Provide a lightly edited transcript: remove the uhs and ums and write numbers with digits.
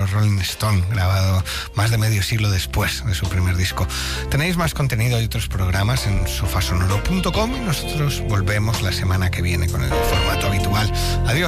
los Rolling Stones, grabado más de medio siglo después de su primer disco. Tenéis más contenido y otros programas en sofasonoro.com y nosotros volvemos la semana que viene con el formato habitual. Adiós.